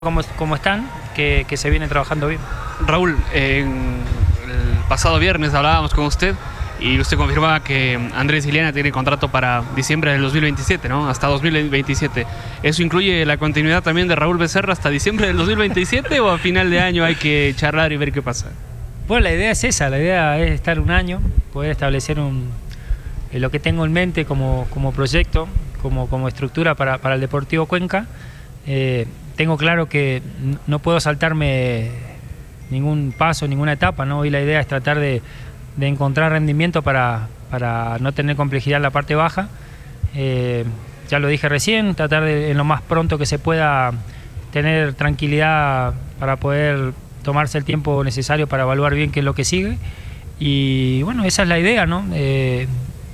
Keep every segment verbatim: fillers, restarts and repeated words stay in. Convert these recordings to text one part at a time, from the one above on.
Como, como están, que, que se viene trabajando bien. Raúl, en el pasado viernes hablábamos con usted y usted confirmaba que Andrés Ileana tiene contrato para diciembre del dos mil veintisiete, ¿no? Hasta dos mil veintisiete. ¿Eso incluye la continuidad también de Raúl Becerra hasta diciembre del dos mil veintisiete o a final de año hay que charlar y ver qué pasa? Bueno, la idea es esa, la idea es estar un año, poder establecer un, eh, lo que tengo en mente como, como proyecto, como, como estructura para, para el Deportivo Cuenca. Eh, tengo claro que no puedo saltarme ningún paso, ninguna etapa, ¿no? Hoy la idea es tratar de, de encontrar rendimiento para, para no tener complejidad en la parte baja. Eh, ya lo dije recién, tratar de en lo más pronto que se pueda tener tranquilidad para poder tomarse el tiempo necesario para evaluar bien qué es lo que sigue. Y bueno, esa es la idea, ¿no? Eh,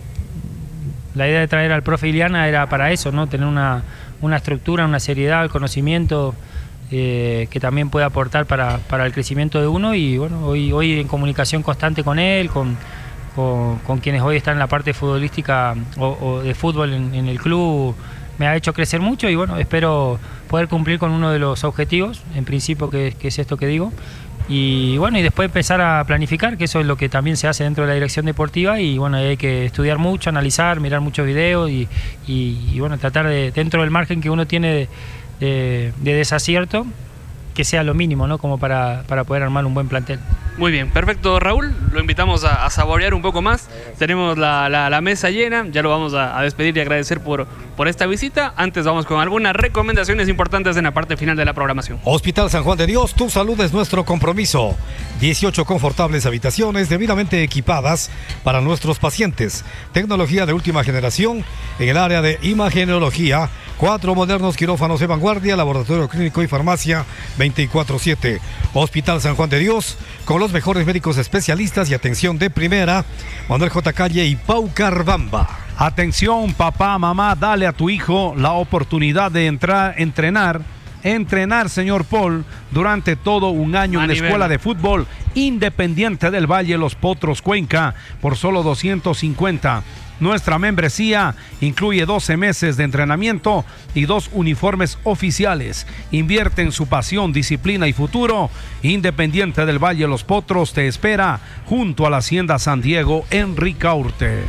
la idea de traer al profe Ileana era para eso, ¿no? Tener una una estructura, una seriedad, el conocimiento eh, que también puede aportar para, para el crecimiento de uno. Y bueno, hoy, hoy en comunicación constante con él, con, con, con quienes hoy están en la parte futbolística o, o de fútbol en, en el club, me ha hecho crecer mucho y bueno, espero poder cumplir con uno de los objetivos, en principio, que, que es esto que digo. Y bueno, y después empezar a planificar, que eso es lo que también se hace dentro de la dirección deportiva. Y bueno, hay que estudiar mucho, analizar, mirar muchos videos y, y, y bueno, tratar de, dentro del margen que uno tiene de, de, de desacierto, que sea lo mínimo, ¿no? Como para, para poder armar un buen plantel. Muy bien, perfecto, Raúl. Lo invitamos a, a saborear un poco más. Tenemos la, la, la mesa llena. Ya lo vamos a, a despedir y agradecer por, por esta visita. Antes vamos con algunas recomendaciones importantes en la parte final de la programación. Hospital San Juan de Dios, tu salud es nuestro compromiso. dieciocho confortables habitaciones debidamente equipadas para nuestros pacientes. Tecnología de última generación en el área de imagenología. Cuatro modernos quirófanos de vanguardia, laboratorio clínico y farmacia veinticuatro siete. Hospital San Juan de Dios, con los mejores médicos especialistas y atención de primera. Manuel J. Calle y Pau Carbamba. Atención, papá, mamá, dale a tu hijo la oportunidad de entrar, entrenar, entrenar, señor Paul, durante todo un año A en la nivel. Escuela de Fútbol Independiente del Valle Los Potros Cuenca por solo doscientos cincuenta. Nuestra membresía incluye doce meses de entrenamiento y dos uniformes oficiales. Invierte en su pasión, disciplina y futuro. Independiente del Valle Los Potros te espera junto a la Hacienda San Diego en Ricaurte.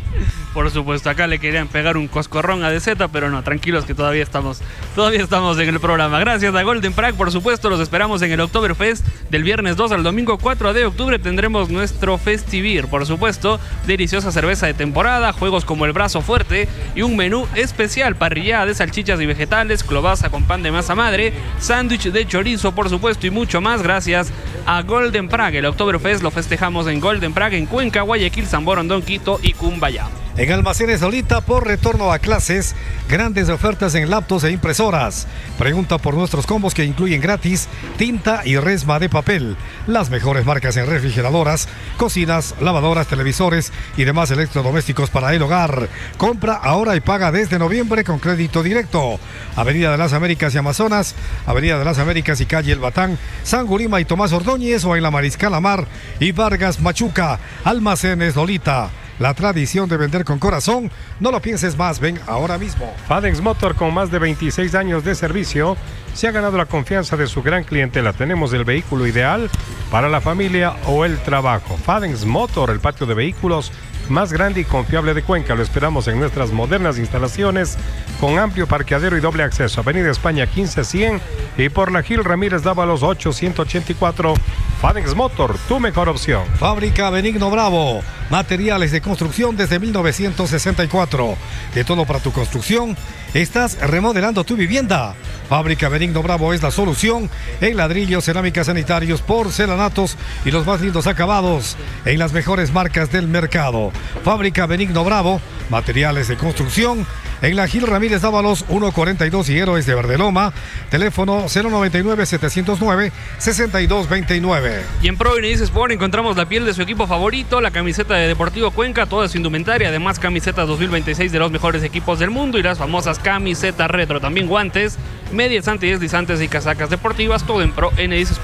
Por supuesto, acá le querían pegar un coscorrón a D Z, pero no, tranquilos que todavía estamos, todavía estamos en el programa. Gracias a Golden Prague, por supuesto, los esperamos en el Oktoberfest del viernes dos al domingo cuatro de octubre. Tendremos nuestro Festivir, por supuesto, deliciosa cerveza de temporada, juegos como el brazo fuerte y un menú especial, parrillada de salchichas y vegetales, clobaza con pan de masa madre, sándwich de chorizo, por supuesto, y mucho más. Gracias a Golden Prague. El Oktoberfest lo festejamos en Golden Prague, en Cuenca, Guayaquil, San Borondón, Quito y Cumbayá. En Almacenes Solita, por retorno a clases, grandes ofertas en laptops e impresoras. Pregunta por nuestros combos que incluyen gratis tinta y resma de papel. Las mejores marcas en refrigeradoras, cocinas, lavadoras, televisores y demás electrodomésticos para el hogar. Compra ahora y paga desde noviembre con crédito directo. Avenida de las Américas y Amazonas, Avenida de las Américas y calle El Batán, San Gurima y Tomás Ordóñez, o en la Mariscal Amar y Vargas Machuca. Almacenes Lolita. La tradición de vender con corazón, no lo pienses más, ven ahora mismo. Fadenx Motor, con más de veintiséis años de servicio, se ha ganado la confianza de su gran clientela. Tenemos el vehículo ideal para la familia o el trabajo. Fadenx Motor, el patio de vehículos más grande y confiable de Cuenca. Lo esperamos en nuestras modernas instalaciones con amplio parqueadero y doble acceso. Avenida España quince cien y por la Gil Ramírez Dávalos ochocientos ochenta y cuatro. Fadenx Motor, tu mejor opción. Fábrica Benigno Bravo, materiales de construcción desde mil novecientos sesenta y cuatro. De todo para tu construcción. ¿Estás remodelando tu vivienda? Fábrica Benigno Bravo es la solución en ladrillos, cerámicas, sanitarios, porcelanatos y los más lindos acabados en las mejores marcas del mercado. Fábrica Benigno Bravo, materiales de construcción en la Gil Ramírez Dávalos ciento cuarenta y dos y Héroes de Verdeloma. Teléfono cero noventa y nueve, setecientos nueve, sesenta y dos veintinueve. Y en Pro Ineis Sport encontramos la piel de su equipo favorito, la camiseta de Deportivo Cuenca, toda su indumentaria, además camisetas dos mil veintiséis de los mejores equipos del mundo y las famosas camisetas retro, también guantes, medias antideslizantes y casacas deportivas, todo en Pro Ineis Sport.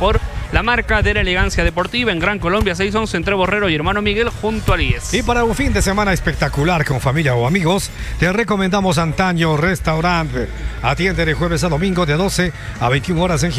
la marca de la elegancia deportiva en Gran Colombia seiscientos once entre Borrero y Hermano Miguel junto al I E S. Y para un fin de semana espectacular con familia o amigos, te recomendamos Antaño Restaurante. Atiende de jueves a domingo de doce a veintiuna horas en